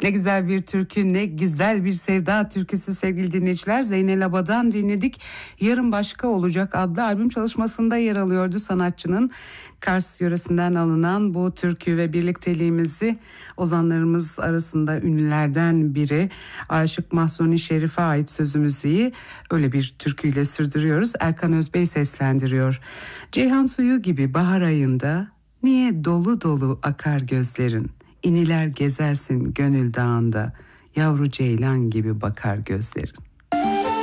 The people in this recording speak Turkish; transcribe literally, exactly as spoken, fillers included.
Ne güzel bir türkü, ne güzel bir sevda türküsü sevgili dinleyiciler. Zeynel Aba'dan dinledik. Yarın Başka Olacak adlı albüm çalışmasında yer alıyordu sanatçının. Kars yöresinden alınan bu türkü ve birlikteliğimizi ozanlarımız arasında ünlülerden biri Aşık Mahzuni Şerif'e ait sözü müziği öyle bir türküyle sürdürüyoruz. Erkan Özbey seslendiriyor. Ceyhan suyu gibi bahar ayında niye dolu dolu akar gözlerin? İniler gezersin gönül dağında, yavru ceylan gibi bakar gözlerin.